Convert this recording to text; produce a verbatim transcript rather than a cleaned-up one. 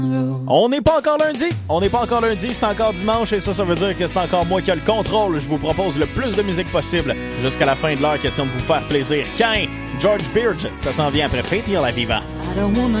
On n'est pas encore lundi, on n'est pas encore lundi, c'est encore dimanche et ça, ça veut dire que c'est encore moi qui ai le contrôle. Je vous propose le plus de musique possible jusqu'à la fin de l'heure, question de vous faire plaisir. Qu'un George Beard, ça s'en vient après Faith La Viva. I don't wanna